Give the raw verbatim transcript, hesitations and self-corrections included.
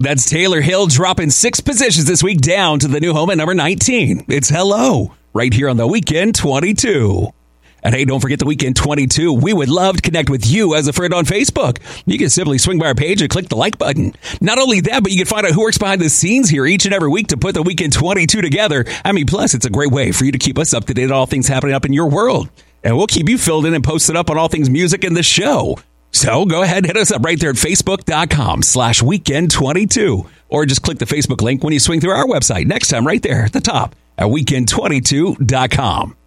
That's Taylor Hill dropping six positions this week down to the new home at number nineteen. It's Hello, right here on the Weekend twenty-two. And hey, don't forget the Weekend twenty-two. We would love to connect with you as a friend on Facebook. You can simply swing by our page and click the like button. Not only that, but you can find out who works behind the scenes here each and every week to put the Weekend twenty-two together. I mean, plus, it's a great way for you to keep us up to date on all things happening up in your world. And we'll keep you filled in and posted up on all things music in the show. So go ahead and hit us up right there at facebook.com slash weekend 22. Or just click the Facebook link when you swing through our website next time right there at the top at weekend twenty-two dot com.